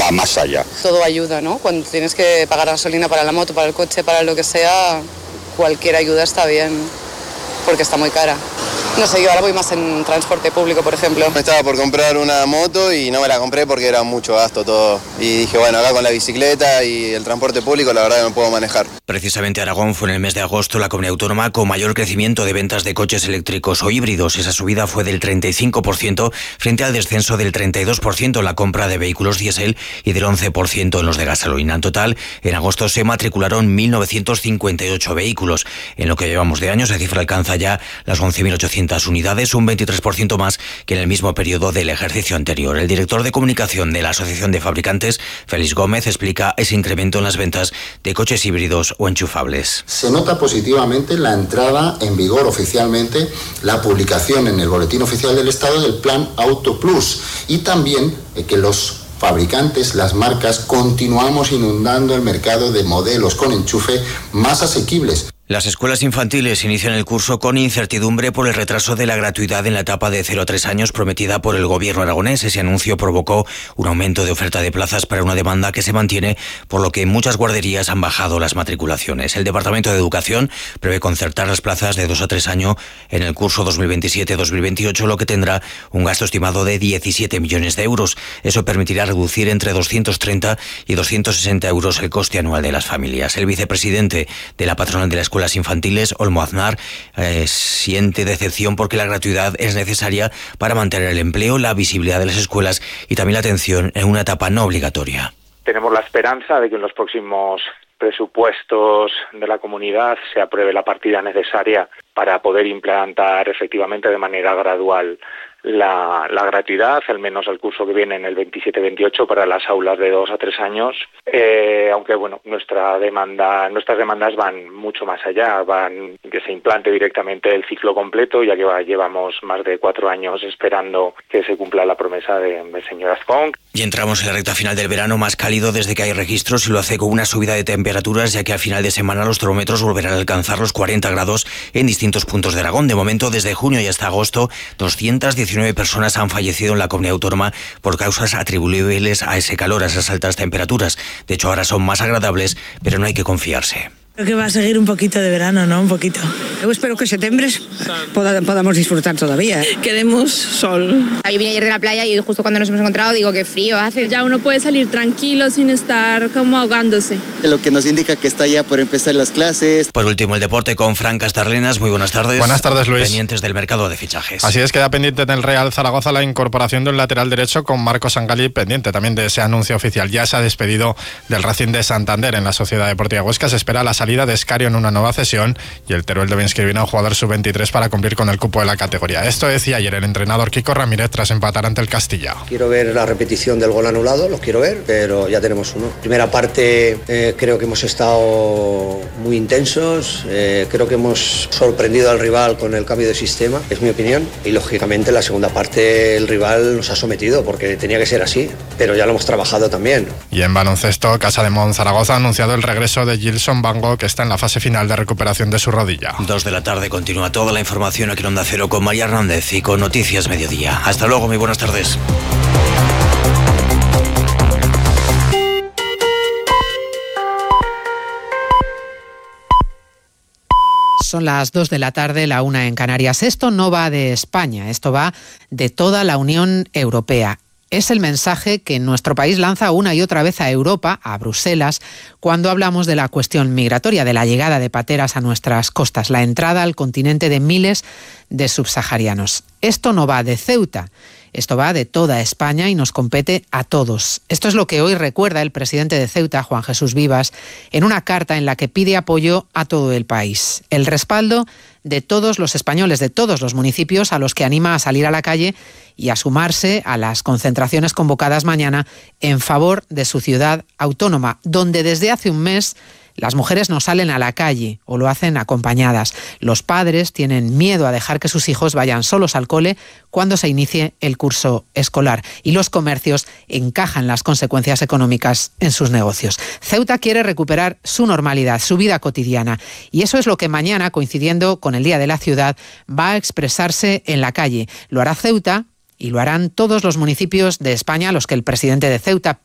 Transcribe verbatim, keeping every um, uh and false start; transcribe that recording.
va más allá. Todo ayuda, ¿no? Cuando tienes que pagar gasolina para la moto, para el coche, para lo que sea, cualquier ayuda está bien, porque está muy cara. No sé, yo ahora voy más en transporte público, por ejemplo. Me estaba por comprar una moto y no me la compré porque era mucho gasto todo. Y dije, bueno, acá con la bicicleta y el transporte público la verdad que me puedo manejar. Precisamente Aragón fue en el mes de agosto la comunidad autónoma con mayor crecimiento de ventas de coches eléctricos o híbridos. Esa subida fue del treinta y cinco por ciento frente al descenso del treinta y dos por ciento en la compra de vehículos diésel y del once por ciento en los de gasolina. En total, en agosto se matricularon mil novecientos cincuenta y ocho vehículos. En lo que llevamos de año, esa cifra alcanza ya las once mil ochocientas unidades, un veintitrés por ciento más que en el mismo periodo del ejercicio anterior. El director de comunicación de la Asociación de Fabricantes, Félix Gómez, explica ese incremento en las ventas de coches híbridos o enchufables. Se nota positivamente la entrada en vigor oficialmente, la publicación en el Boletín Oficial del Estado del Plan Auto Plus y también eh, que los fabricantes, las marcas, continuamos inundando el mercado de modelos con enchufe más asequibles. Las escuelas infantiles inician el curso con incertidumbre por el retraso de la gratuidad en la etapa de cero a tres años prometida por el gobierno aragonés. Ese anuncio provocó un aumento de oferta de plazas para una demanda que se mantiene, por lo que en muchas guarderías han bajado las matriculaciones. El Departamento de Educación prevé concertar las plazas de dos a tres años en el curso dos mil veintisiete dos mil veintiocho, lo que tendrá un gasto estimado de diecisiete millones de euros. Eso permitirá reducir entre doscientos treinta y doscientos sesenta euros el coste anual de las familias. El vicepresidente de la patronal de la escuela Escuelas Infantiles, Olmo Aznar, eh, siente decepción porque la gratuidad es necesaria para mantener el empleo, la visibilidad de las escuelas y también la atención en una etapa no obligatoria. Tenemos la esperanza de que en los próximos presupuestos de la comunidad se apruebe la partida necesaria para poder implantar efectivamente de manera gradual la, la gratuidad, al menos el curso que viene en el veintisiete veintiocho para las aulas de dos a tres años, eh, aunque bueno, nuestra demanda, nuestras demandas van mucho más allá, van que se implante directamente el ciclo completo, ya que va, llevamos más de cuatro años esperando que se cumpla la promesa de, de señor Azcón. Y entramos en la recta final del verano más cálido desde que hay registros y lo hace con una subida de temperaturas, ya que a final de semana los termómetros volverán a alcanzar los cuarenta grados en distintos puntos de Aragón. De momento, desde junio y hasta agosto, doscientas diecinueve personas han fallecido en la comunidad autónoma por causas atribuibles a ese calor, a esas altas temperaturas. De hecho, ahora son más agradables, pero no hay que confiarse. Creo que va a seguir un poquito de verano, ¿no? Un poquito. Yo espero que septiembre poda, podamos disfrutar todavía. ¿eh? Queremos sol. Yo vine ayer de la playa y justo cuando nos hemos encontrado digo que frío hace. Ya uno puede salir tranquilo sin estar como ahogándose. Lo que nos indica que está ya por empezar las clases. Por último, el deporte con Fran Castarlenas. Muy buenas tardes. Buenas tardes, Luis. Pendientes del mercado de fichajes. Así es, queda pendiente del Real Zaragoza la incorporación de un lateral derecho con Marcos Angali, pendiente también de ese anuncio oficial. Ya se ha despedido del Racing de Santander en la Sociedad Deportiva Huesca. Se espera la salida de Escario en una nueva cesión y el Teruel debe inscribir a un jugador sub veintitrés para cumplir con el cupo de la categoría. Esto decía ayer el entrenador Kiko Ramírez tras empatar ante el Castilla. Quiero ver la repetición del gol anulado, lo quiero ver, pero ya tenemos uno. Primera parte eh, creo que hemos estado muy intensos, eh, creo que hemos sorprendido al rival con el cambio de sistema, es mi opinión, y lógicamente la segunda parte el rival nos ha sometido porque tenía que ser así, pero ya lo hemos trabajado también. Y en baloncesto, Casa de Mon Zaragoza ha anunciado el regreso de Gilson Bango, que está en la fase final de recuperación de su rodilla. Dos de la tarde continúa toda la información aquí en Onda Cero con María Hernández y con Noticias Mediodía. Hasta luego, muy buenas tardes. Son las dos de la tarde, la una en Canarias. Esto no va de España, esto va de toda la Unión Europea. Es el mensaje que nuestro país lanza una y otra vez a Europa, a Bruselas, cuando hablamos de la cuestión migratoria, de la llegada de pateras a nuestras costas, la entrada al continente de miles de subsaharianos. Esto no va de Ceuta, esto va de toda España y nos compete a todos. Esto es lo que hoy recuerda el presidente de Ceuta, Juan Jesús Vivas, en una carta en la que pide apoyo a todo el país. El respaldo de todos los españoles, de todos los municipios, a los que anima a salir a la calle y a sumarse a las concentraciones convocadas mañana en favor de su ciudad autónoma, donde desde hace un mes las mujeres no salen a la calle o lo hacen acompañadas. Los padres tienen miedo a dejar que sus hijos vayan solos al cole cuando se inicie el curso escolar y los comercios encajan las consecuencias económicas en sus negocios. Ceuta quiere recuperar su normalidad, su vida cotidiana, y eso es lo que mañana, coincidiendo con el Día de la Ciudad, va a expresarse en la calle. Lo hará Ceuta y lo harán todos los municipios de España a los que el presidente de Ceuta